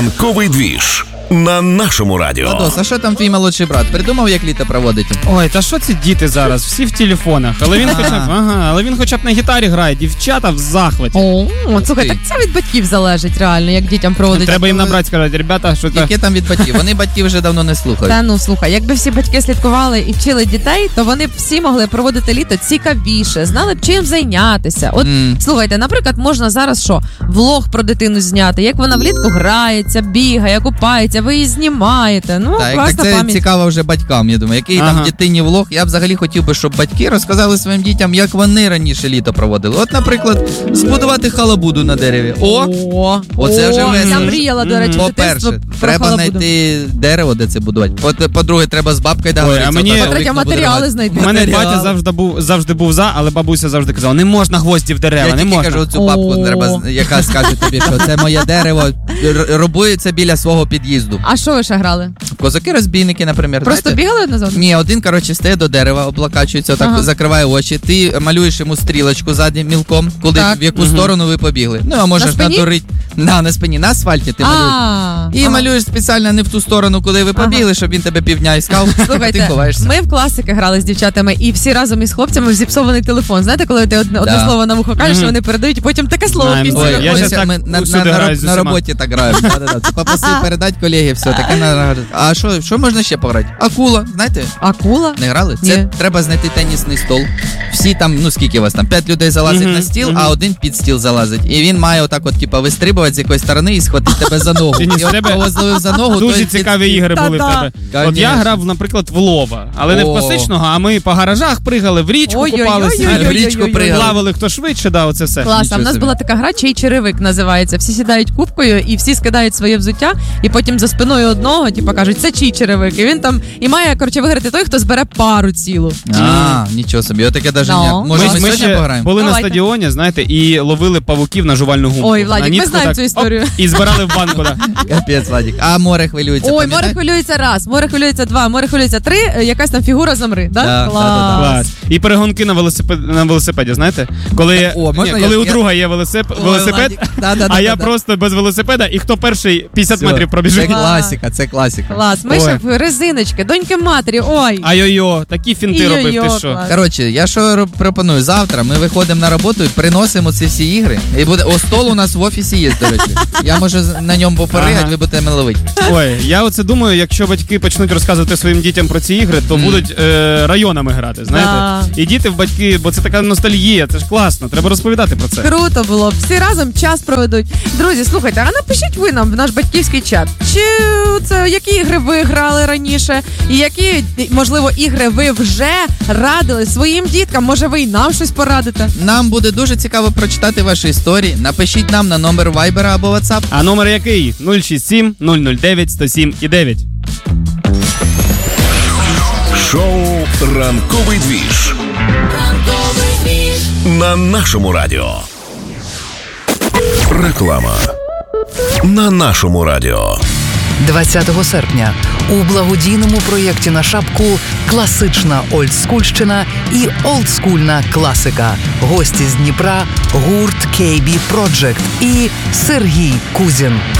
Ранковий двіж на нашому радіо. Владос, а що там твій молодший брат? Придумав, як літо проводити? Ой, та що це діти зараз? Всі в телефонах. Але він хоча б на гітарі грає. Дівчата в захваті. Слухай, так це від батьків залежить реально, як дітям проводить. Треба їм набрати, сказати, ребята, що це... Яке там від батьків? Вони батьків вже давно не слухають. Та ну, слухай, якби всі батьки слідкували і вчили дітей, то вони б всі могли проводити літо цікавіше, знали б чим зайнятися. От, слухайте, наприклад, можна зараз що? Влог про дитину зняти, як вона влітку грається, бігає, купається, ви її знімаєте. Ну, так, класна це пам'ять. цікаво вже батькам, я думаю. Який там дитині влог? Я б взагалі хотів би, щоб батьки розказали своїм дітям, як вони раніше літо проводили. От, наприклад, збудувати халабуду на дереві. Оце вже весело. Я мріяла, до речі, По-перше, треба знайти дерево, де це будувати. По-друге, треба з бабкою договоритися. По-третє, матеріали знайти. У мене батя завжди був за, але бабуся завжди казала, не можна гвозді в дерева, я не можна. Я кажу, цю бабку треба, яка скаже тобі, що це моє дерево, рубується біля свого під'їзду. А що ви ще грали? Козаки-розбійники, наприклад. Просто знаєте? бігали одне з одним? Ні, один, коротше, стає до дерева, облакачується, так закриває очі. Ти малюєш йому стрілочку ззаді мілком, в яку сторону ви побігли. Ну, а можеш надурити. На спині, на асфальті ти малюєш. І малюєш спеціально не в ту сторону, куди ви побігли, щоб він тебе півдня іскав. Слухайте, ми в класики грали з дівчатами, і всі разом із хлопцями в зіпсований телефон. Знаєте, коли ти одне слово на вухо кажеш, вони передають, і потім таке слово в кінці. Ми на роботі так граємо. Це попросив передати колеги, все, таке. А що можна ще пограти? Акула, знаєте? Акула? Не грали? Це треба знайти тенісний стол. Всі там, ну скільки у вас там, 5 людей залазить на стіл, а один під стіл залазить. І він має отак от, типа, вистрибувати з якоїсь сторони і схватити тебе за ногу. Кого зловив за ногу, дуже цікаві ігри були в тебе. От я грав, наприклад, в лова, але не в класичного, а ми по гаражах пригали, в річку купалися, в річку плавали хто швидше, оце все. Клас, а в нас була така гра, чий черевик називається. Всі сідають кубкою і всі скидають своє взуття, і потім за спиною одного, типа, кажуть, це чий черевик. І він там, і має, коротше, виграти той, хто збере пару цілу. Нічого собі, отаке даже не. Може, ми сьогодні пограємо? Були на стадіоні, знаєте, і ловили павуків на жувальну гумку. Ой, Владик, ми знаємо цю історію. І збирали в банку, так. Капець, Владик. А море хвилюється, ой, море хвилюється раз, море хвилюється два, море хвилюється три, якась там фігура замри, да? Клас. І перегонки на велосипеді, знаєте? Коли у друга є велосипед, а я просто без велосипеда, і хто перший 50 метрів пробіжить. Це класика. Клас, ми ще в резиночки, доньки матері, ой. Ай-йо-йо, такі фінти робив, ти що? Коротше, я що пропоную, завтра ми виходимо на роботу і приносимо ці всі ігри. І буде, стол у нас в офісі є, до речі. Я можу на ньому попоригати, ви будете мене ловити. Ой, я оце думаю, якщо батьки почнуть розказувати своїм дітям про ці ігри, то будуть районами грати, знаєте? І діти в батьки, бо це така ностальгія, це ж класно, треба розповідати про це. Круто було, всі разом час проведуть. Друзі, слухайте, а напишіть ви нам в наш батьківський чат, які ігри ви грали раніше, і які, можливо, ігри ви вже радили своїм діткам, може ви і нам щось порадите? Нам буде дуже цікаво прочитати ваші історії, напишіть нам на номер Viber або WhatsApp. А номер який? 067 009 107 і 9. Шоу «Ранковий двіж» на нашому радіо. Реклама на нашому радіо. 20 серпня у благодійному проєкті на шапку «Класична олдскульщина» і «Олдскульна класика». Гості з Дніпра, гурт KB Project і Сергій Кузін.